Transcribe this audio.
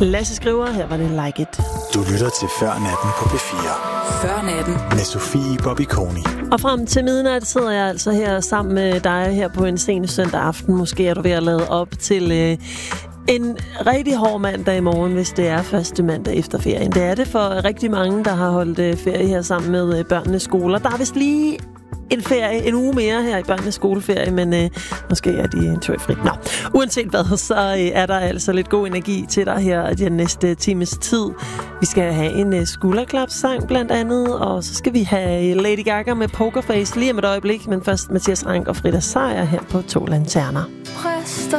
Lasse skriver, her var det Like It. Du lytter til Før Natten på P4. Før Natten. Med Sofie Bobby-Koni. Og frem til midnat sidder jeg altså her sammen med dig her på en sen søndag aften. Måske er du ved at lade op til en rigtig hård mandag i morgen, hvis det er første mandag efter ferien. Det er det for rigtig mange, der har holdt ferie her sammen med børnenes skoler. Der er vist lige en uge mere her i børnenes skoleferie, men måske er de en tur i fri. Nå, uanset hvad, så er der altså lidt god energi til dig her den næste times tid. Vi skal have en skulderklapssang blandt andet, og så skal vi have Lady Gaga med Pokerface lige om et øjeblik, men først Mathias Rank og Frida Sejer her på 2 Lanterner. Præster